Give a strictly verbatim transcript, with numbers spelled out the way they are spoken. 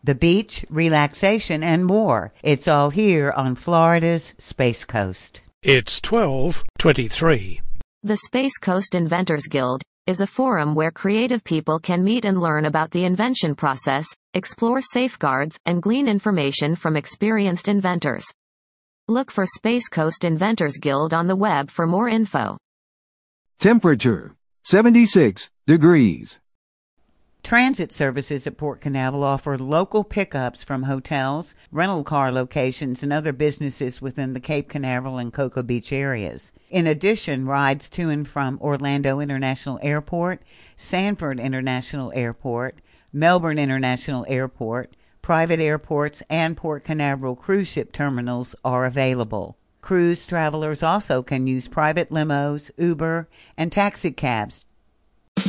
the beach, relaxation, and more. It's all here on Florida's Space Coast. It's twelve twenty-three. The Space Coast Inventors Guild is a forum where creative people can meet and learn about the invention process, explore safeguards, and glean information from experienced inventors. Look for Space Coast Inventors Guild on the web for more info. Temperature, seventy-six degrees. Transit services at Port Canaveral offer local pickups from hotels, rental car locations, and other businesses within the Cape Canaveral and Cocoa Beach areas. In addition, rides to and from Orlando International Airport, Sanford International Airport, Melbourne International Airport, private airports, and Port Canaveral cruise ship terminals are available. Cruise travelers also can use private limos, Uber, and taxi cabs